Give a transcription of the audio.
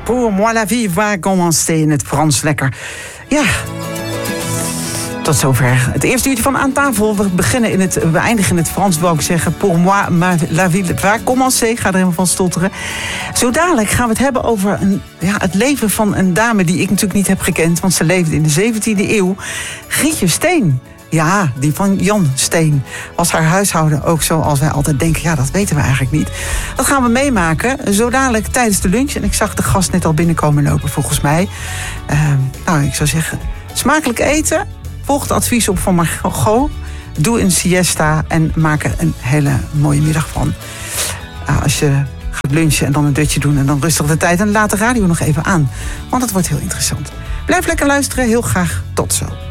Pour moi la vie va commencer in het Frans lekker. Ja, tot zover het eerste uurtje van Aan Tafel. We eindigen in het Frans, wou ik zeggen. Pour moi la vie va commencer. Ik ga er helemaal van stotteren. Zo dadelijk gaan we het hebben over het leven van een dame die ik natuurlijk niet heb gekend, want ze leefde in de 17e eeuw. Grietje Steen. Ja, die van Jan Steen. Was haar huishouden ook zoals wij altijd denken? Ja, dat weten we eigenlijk niet. Dat gaan we meemaken, zo dadelijk tijdens de lunch. En ik zag de gast net al binnenkomen lopen, volgens mij. Ik zou zeggen, smakelijk eten. Volg het advies op van Margot. Doe een siesta en maak er een hele mooie middag van. Als je gaat lunchen en dan een dutje doen en dan rustig de tijd. En laat de radio nog even aan, want het wordt heel interessant. Blijf lekker luisteren, heel graag. Tot zo.